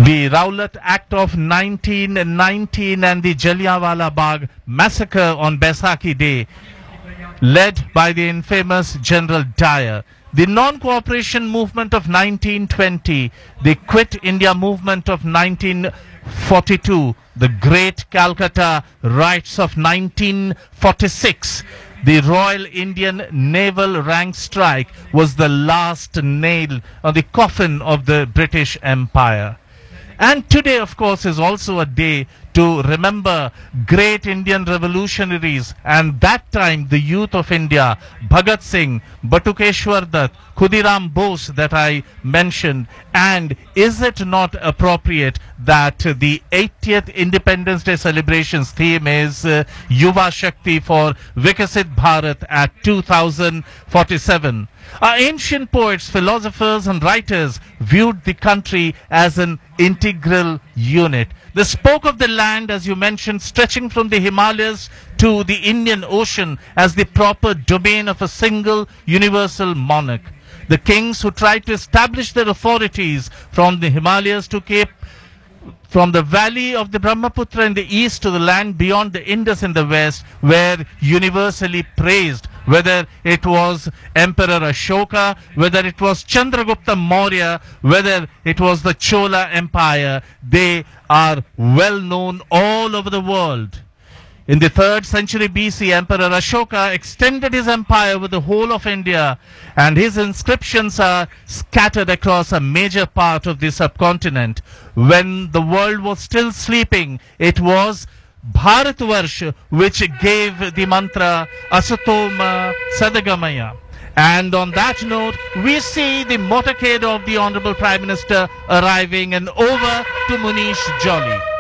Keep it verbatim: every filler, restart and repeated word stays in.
The Rowlatt Act of nineteen nineteen and the Jallianwala Bagh massacre on Baisakhi Day, led by the infamous General Dyer. The non-cooperation movement of nineteen twenty, the Quit India movement of nineteen forty-two, the Great Calcutta Riots of nineteen forty-six, the Royal Indian Naval Rank Strike was the last nail on the coffin of the British Empire. And today, of course, is also a day to remember great Indian revolutionaries, and that time the youth of India, Bhagat Singh, Batukeshwar Dutt, Khudiram Bose that I mentioned. And is it not appropriate that the eightieth Independence Day celebrations theme is uh, Yuva Shakti for Vikasit Bharat at two thousand forty-seven? Our ancient poets, philosophers and writers viewed the country as an integral unit. They spoke of the land, as you mentioned, stretching from the Himalayas to the Indian Ocean as the proper domain of a single universal monarch. The kings who tried to establish their authorities from the Himalayas to Cape, from the valley of the Brahmaputra in the east to the land beyond the Indus in the west, were universally praised. Whether it was Emperor Ashoka, whether it was Chandragupta Maurya, whether it was the Chola Empire, they are well known all over the world. In the third century B C, Emperor Ashoka extended his empire over the whole of India, and his inscriptions are scattered across a major part of the subcontinent. When the world was still sleeping, it was Bharatvarsh which gave the mantra Asatoma Sadagamaya. And on that note, we see the motorcade of the Honorable Prime Minister arriving, and over to Munish Jolly.